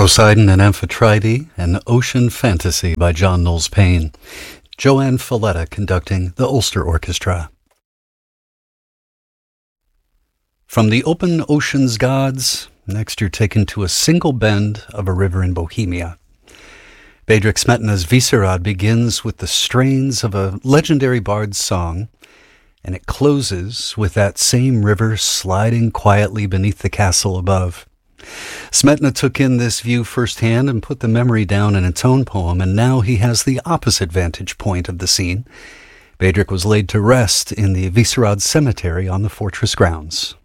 Poseidon and Amphitrite, an Ocean Fantasy by John Knowles Paine. Joanne Falletta conducting the Ulster Orchestra. From the open ocean's gods, next you're taken to a single bend of a river in Bohemia. Bedřich Smetana's Vyšehrad begins with the strains of a legendary bard's song, and it closes with that same river sliding quietly beneath the castle above. Smetana took in this view firsthand and put the memory down in a tone poem, and now he has the opposite vantage point of the scene. Bedřich was laid to rest in the Vyšehrad cemetery on the fortress grounds.